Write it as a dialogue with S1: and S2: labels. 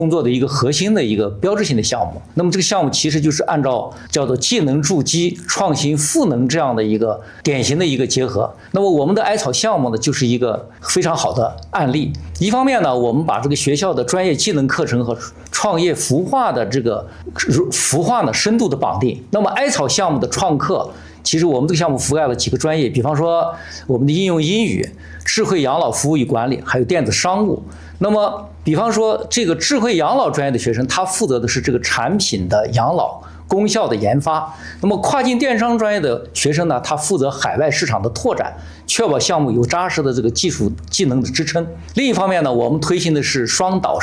S1: 工作的一个核心的一个标志性的项目。那么这个项目其实就是按照叫做技能筑基、创新赋能这样的一个典型的一个结合。那么我们的艾草项目呢，就是一个非常好的案例。一方面呢，我们把这个学校的专业技能课程和创业孵化的这个孵化呢深度的绑定。那么艾草项目的创客，其实我们这个项目覆盖了几个专业，比方说我们的应用英语、智慧养老服务与管理，还有电子商务。那么比方说这个智慧养老专业的学生，他负责的是这个产品的养老功效的研发。那么跨境电商专业的学生呢，他负责海外市场的拓展，确保项目有扎实的这个技术技能的支撑。另一方面呢，我们推行的是双导